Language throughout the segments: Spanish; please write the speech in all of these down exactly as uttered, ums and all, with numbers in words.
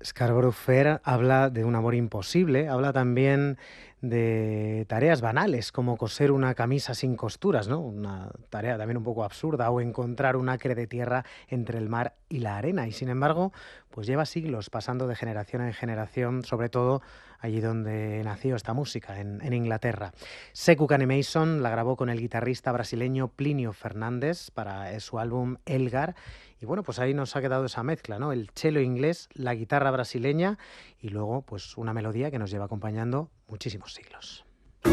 Scarborough Fair habla de un amor imposible, habla también de tareas banales como coser una camisa sin costuras, ¿no? Una tarea también un poco absurda, o encontrar un acre de tierra entre el mar y la arena. Y sin embargo, pues lleva siglos pasando de generación en generación, sobre todo allí donde nació esta música, en, en Inglaterra. Sekou Kane Mason la grabó con el guitarrista brasileño Plinio Fernández para su álbum Elgar. Y bueno, pues ahí nos ha quedado esa mezcla, ¿no? El cello inglés, la guitarra brasileña y luego pues una melodía que nos lleva acompañando muchísimos siglos.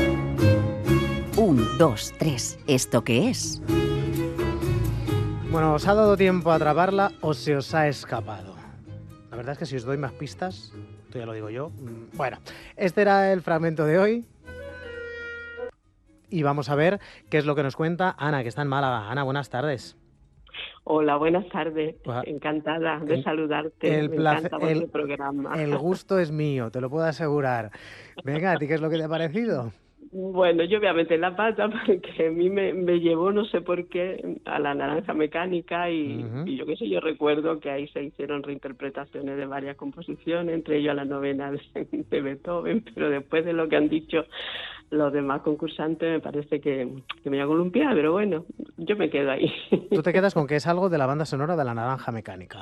Un, dos, tres. ¿Esto qué es? Bueno, ¿os ha dado tiempo a atraparla o se os ha escapado? La verdad es que si os doy más pistas, esto ya lo digo yo. Bueno, este era el fragmento de hoy. Y vamos a ver qué es lo que nos cuenta Ana, que está en Málaga. Ana, buenas tardes. Hola, buenas tardes. Pues, Encantada de el, saludarte. El Me placer, encanta el, vuestro programa. El gusto es mío, te lo puedo asegurar. Venga, ¿a ti qué es lo que te ha parecido? Bueno, yo voy a meter la pata porque a mí me, me llevó, no sé por qué, a La Naranja Mecánica y, uh-huh. y yo qué sé, yo recuerdo que ahí se hicieron reinterpretaciones de varias composiciones, entre ellas la novena de, de Beethoven, pero después de lo que han dicho los demás concursantes me parece que, que me voy a columpiar, pero bueno, yo me quedo ahí. Tú te quedas con que es algo de la banda sonora de La Naranja Mecánica.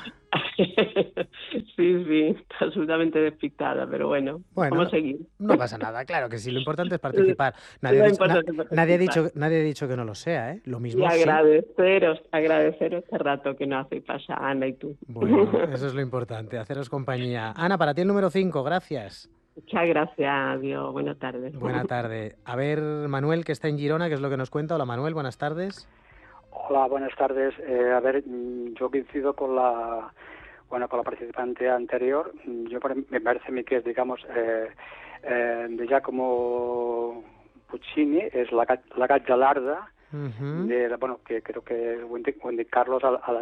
Sí, sí, absolutamente despistada, pero bueno, bueno vamos no, a seguir. No pasa nada, claro que sí, lo importante es participar. Nadie, ha dicho, na, participar. Nadie, ha dicho, nadie ha dicho que no lo sea, ¿eh? Lo mismo y agradeceros, sí. agradeceros este rato que nos hacéis pasar, Ana y tú. Bueno, eso es lo importante, haceros compañía. Ana, para ti el número cinco, gracias. Muchas gracias, adiós, buenas tardes. Buenas tardes. A ver, Manuel, que está en Girona, ¿qué es lo que nos cuenta? Hola, Manuel, buenas tardes. Hola, buenas tardes. Eh, a ver, yo coincido con la bueno con la participante anterior. Yo me parece a mí que es, digamos, eh, eh, de Giacomo Puccini, es la, la Gazzalarda, uh-huh. de, bueno, que creo que Wendy, Wendy Carlos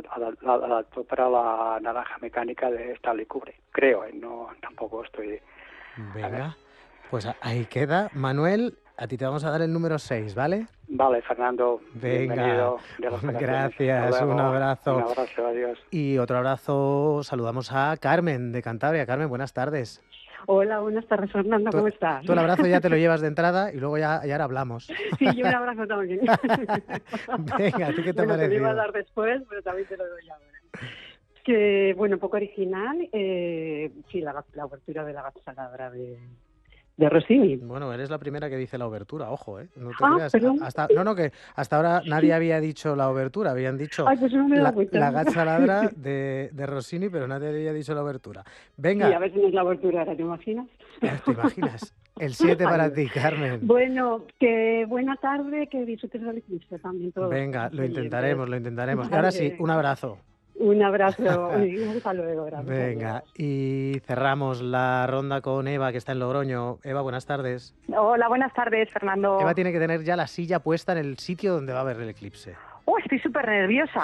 adaptó para La Naranja Mecánica de Stanley Kubrick. Creo, eh, no tampoco estoy... Venga, pues ahí queda. Manuel, a ti te vamos a dar el número seis, ¿vale? Vale, Fernando. Venga, bienvenido. Gracias, un abrazo. Un abrazo, adiós. Y otro abrazo, saludamos a Carmen de Cantabria. Carmen, buenas tardes. Hola, buenas tardes, Fernando, ¿cómo estás? Tú el abrazo ya te lo llevas de entrada y luego ya, ya ahora hablamos. Sí, yo un abrazo también. Venga, ¿a ti qué te bueno, parece? Te lo iba a dar después, pero también te lo doy ahora. Que, bueno, un poco original, eh, sí, la, la obertura de la Gazzaladra de, de Rossini. Bueno, eres la primera que dice la obertura, ojo, ¿eh? No te ah, creas. Perdón. Hasta, no, no, que hasta ahora nadie había dicho la obertura, habían dicho Ay, pues no me la, cuenta. la Gazzaladra de, de Rossini, pero nadie había dicho la obertura. Venga. Sí, a ver si no es la obertura ahora, ¿te imaginas? ¿Te imaginas? El siete para ti, Carmen. Bueno, que buena tarde, que disfrutes del eclipse también todos. Venga, lo intentaremos, lo intentaremos. Y ahora sí, un abrazo. Un abrazo y hasta luego. Gracias. Venga, y cerramos la ronda con Eva, que está en Logroño. Eva, buenas tardes. Hola, buenas tardes, Fernando. Eva tiene que tener ya la silla puesta en el sitio donde va a ver el eclipse. Oh, estoy súper nerviosa.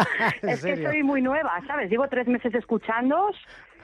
Es serio? que soy muy nueva, ¿sabes? Llevo tres meses escuchándoos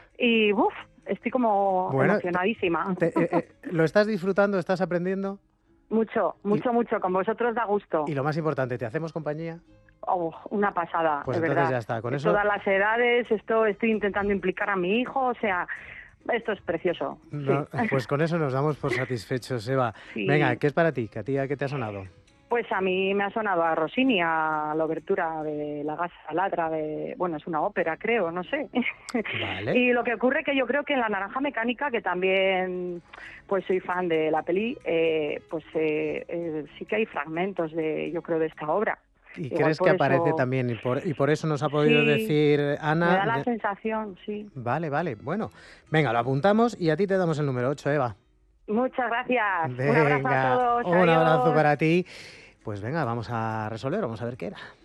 y uf, estoy como bueno, emocionadísima. Te, eh, eh, ¿Lo estás disfrutando? ¿Estás aprendiendo? Mucho, mucho, y, mucho. Con vosotros da gusto. Y lo más importante, ¿te hacemos compañía? Oh, una pasada, pues de entonces verdad. Ya está. Con de eso... todas las edades, esto estoy intentando implicar a mi hijo, o sea, esto es precioso. No, sí. Pues con eso nos damos por satisfechos, Eva. Sí. Venga, ¿qué es para ti? ¿Que a ti a qué te ha sonado? Pues a mí me ha sonado a Rossini, a la obertura de La Gazzaladra, de, bueno, es una ópera, creo, no sé. Vale. Y lo que ocurre que yo creo que en La Naranja Mecánica, que también pues soy fan de la peli, eh, pues eh, eh, sí que hay fragmentos de, yo creo, de esta obra. ¿Y Igual crees que aparece eso... también? Y por, y por eso nos ha podido sí, decir Ana... Me da la de... sensación, sí. Vale, vale. Bueno, venga, lo apuntamos y a ti te damos el número ocho, Eva. Muchas gracias. Venga, un abrazo a todos. Un Adiós. abrazo para ti. Pues venga, vamos a resolver, vamos a ver qué era.